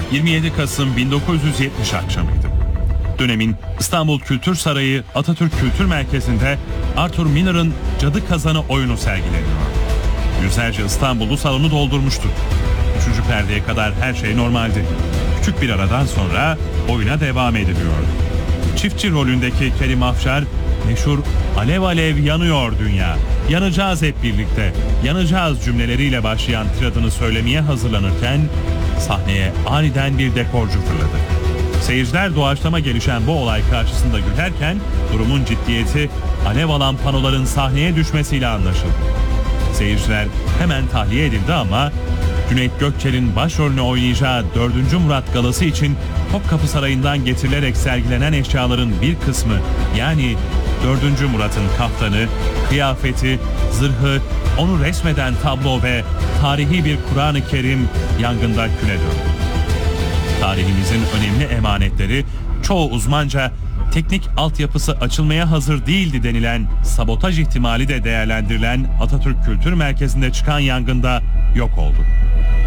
27 Kasım 1970 akşamıydı. Dönemin İstanbul Kültür Sarayı Atatürk Kültür Merkezi'nde Arthur Miller'ın Cadı Kazanı oyunu sergileniyor. Yüzlerce İstanbullu salonu doldurmuştu. Üçüncü perdeye kadar her şey normaldi. Küçük bir aradan sonra oyuna devam ediliyor. Çiftçi rolündeki Kerim Afşar, meşhur "Alev alev yanıyor dünya, yanacağız hep birlikte, yanacağız" cümleleriyle başlayan tiradını söylemeye hazırlanırken sahneye aniden bir dekorcu fırladı. Seyirciler doğaçlama gelişen bu olay karşısında gülerken durumun ciddiyeti alev alan panoların sahneye düşmesiyle anlaşıldı. Seyirciler hemen tahliye edildi ama Cüneyt Gökçer'in başrolünü oynayacağı 4. Murat Galası için Topkapı Sarayı'ndan getirilerek sergilenen eşyaların bir kısmı, yani 4. Murat'ın kaftanı, kıyafeti, zırhı, onu resmeden tablo ve tarihi bir Kur'an-ı Kerim yangında küle döndü. Tarihimizin önemli emanetleri çoğu uzmanca teknik altyapısı açılmaya hazır değildi denilen sabotaj ihtimali de değerlendirilen Atatürk Kültür Merkezi'nde çıkan yangında yok oldu.